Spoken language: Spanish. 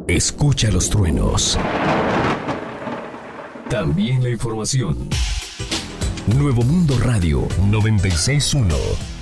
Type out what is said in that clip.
Escucha los truenos. También la información. Nuevo Mundo Radio 96.1.